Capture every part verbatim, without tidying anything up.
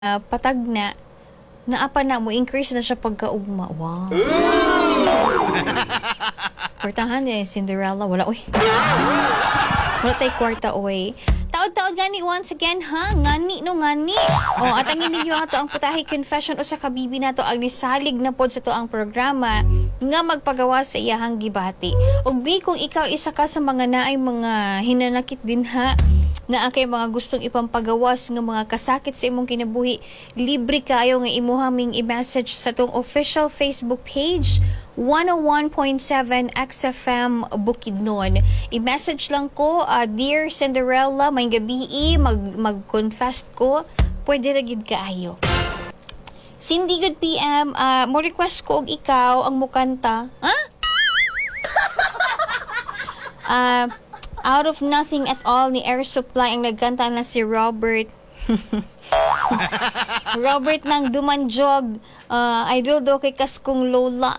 ah, patag na, naapa na mo, increase na siya pagkaugma. Wow. Kwartahan eh, Cinderella. Wala, uy. Wala tayo kwarta, uy. Taod-taod gani once again, ha? Ngani, no, ngani. O, at ang ninyo ato ang putahe confession o sa kabibi na to ang nisalig na pod sa to ang programa nga magpagawa sa iyahang gibati. Og bi kung ikaw isa ka sa mga naay mga hinanakit din, ha? Na akay mga gustong ipampagawas nga mga kasakit sa imong kinabuhi, libre kayo nga imuhaming i-message sa tong official Facebook page one oh one point seven X F M Bukidnon. I-message lang ko, uh, Dear Cinderella, may gabi mag mag-confess ko, pwede ra gid kaayo. Cindy, good P M, uh, mo request ko og ikaw ang mukanta. Ha? Ah, uh, Out of Nothing at All ni Air Supply ang nagkanta na si Robert. Robert ng Dumanjog. Uh, idol do kay Kaskong Lola.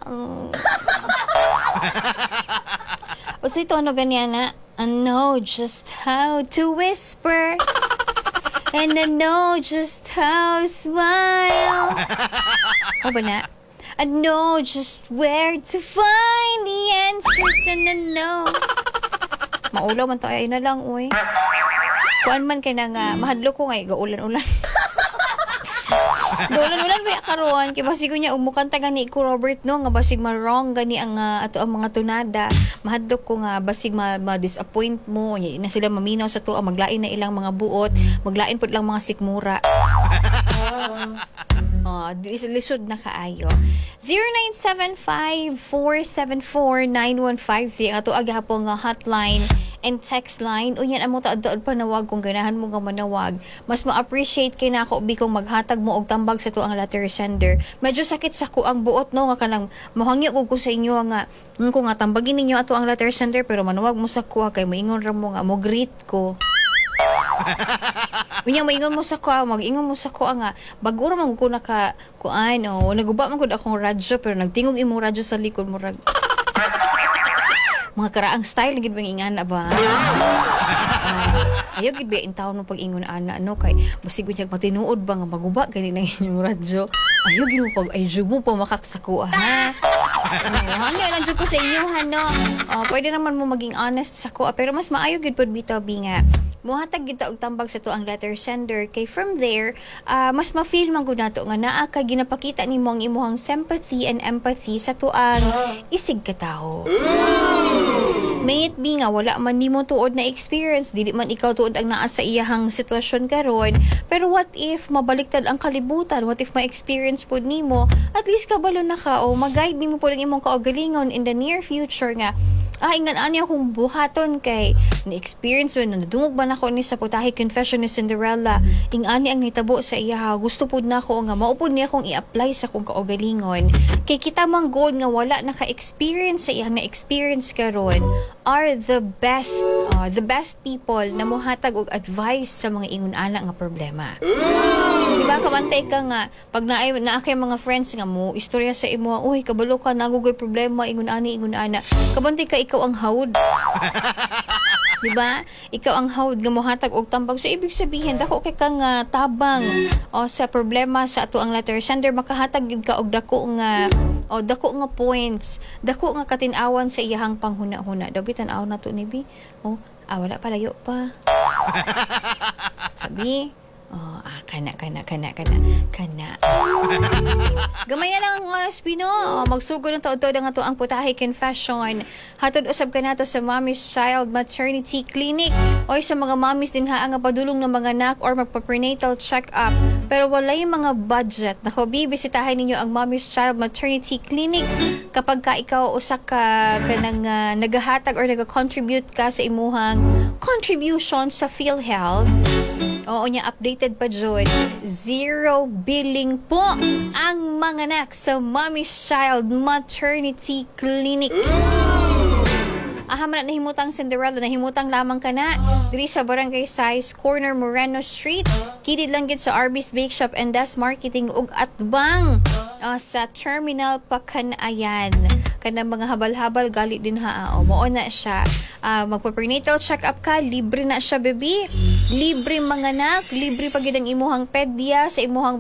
O sa ito, ano ganyan na? I know just how to whisper. And I know just how to smile. O ba na? I know just where to find the answers. And I know. Maulaw man tayo, ay na lang, uy. Kuan man kay na nga, mahadlo ko nga, gaulan-ulan. Gaulan-ulan ba karon kay basig ko niya, umukanta gani ko, Robert, no, nga basig ma-wrong gani ang, uh, ato ang mga tunada. Mahadlo ko nga, basig ma-disappoint mo, na sila maminaw sa to, maglain na ilang mga buot, maglain po lang mga sikmura. Oh, lisod na kaayo. zero nine seven five, four seven four, nine one five three ang ato agahapon nga hotline and text line. Unyan amo ta adto panawag kung ganahan mo nga manawag. Mas ma-appreciate kay nako bi kung maghatag mo og tambag sa to ang letter sender. Medyo sakit sa ko ang buot, no, nga kanang mahangyo ko sa inyo nga hmm, kung nga tambagin ninyo ato ang letter sender pero manawag mo sa ko kay moingon ra mo nga mo greet ko. Unya maingon mo sa ko, mag-ingon mo sa ko nga bagura man ko naka kuan o naguba man gud akong radyo pero nagtingog imong radyo sa likod mo rag mga karaang style gid bang ingana ba. Uh, ayaw gid ba in taon mo pag-ingon ana ano kay basig gud matinuod ba nga maguba gani nang inyong radyo. Ayaw gid mo pag ay jug mo pa makaksako ha. Uh, hangyo lang jud ko sa inyo hano. Uh, pwede naman mo maging honest sa ko pero mas maayo gid pod bitaw bi nga muhatag kita og tambag sa to ang letter sender kay from there uh, mas ma-feel man gud nato nga naa ka ginapakita nimo ang imong sympathy and empathy sa tuang isig ka tawo. May it be nga wala man nimo tuod na experience, dili man ikaw tuod ang naa sa iyahang sitwasyon karon, pero what if mabaliktad ang kalibutan, what if ma-experience pod nimo, at least kabalo na ka o mag-guide nimo pod ang imong kaugalingon in the near future nga ah, ingan ani akong buhaton kay na-experience mo, nadungog ba na ko ni sa putahe confession ni Cinderella, ing ani ang nitabo sa iya, gusto pod na ko nga maupod niya akong i-apply sa kong kaugalingon. Kay kita mang good nga wala naka-experience sa iyang na-experience karon are the best, uh, the best people na mohatag og advice sa mga ingon-ana nga problema. Diba, kamantay ka nga, pag na, na kay mga friends nga mo, istorya sa imo, uy, kabalo ka, nagugoy problema, ingon-ani, ingon-ana. Kabantay ka, ikaw ang hawd. Diba? Ikaw ang hawd nga mohatag og tambag. So, ibig sabihin, dako kay kang uh, tabang o sa problema sa ato ang letter sender, makahatag gid ka og dako nga o dako nga points, dako nga katinawan sa iyahang panghuna-huna. Daw bitan-aw na to ni Bi. Oh, ah, wala pa, layo pa. Sabi, oh, ah, kana, kana, kana, kana, kana. Gamay na lang ang oras, Pino. Oh, magsugod ng taod-taod ang ato ang putahe confession. Hatod usab ka nato sa Mommy's Child Maternity Clinic o sa mga mommies din ha, ang padulong ng mga anak or magpa-prenatal check-up. Pero wala yung mga budget. Nako, bibisitahin ninyo ang Mommy's Child Maternity Clinic kapag ka ikaw usak ka, ka nang uh, nagahatag or nag-contribute ka sa imuhang contribution sa PhilHealth. Oo niya, updated pa dyan. Zero billing po ang mga anak sa Mommy's Child Maternity Clinic. Aha man na nahimutang Cinderella, nahimutang lamang ka na diri sa Barangay Size, Corner Moreno Street. Kidid lang gid sa Arby's Bake Shop and Desk Marketing ug atbang uh, sa Terminal Pakanayan. kanang mga habal-habal gali din ha. O mao na siya. Uh, magpa-prenatal check-up ka, libre na siya, baby. Libre mga anak, libre pag yun ang imuhang pedya sa imuhang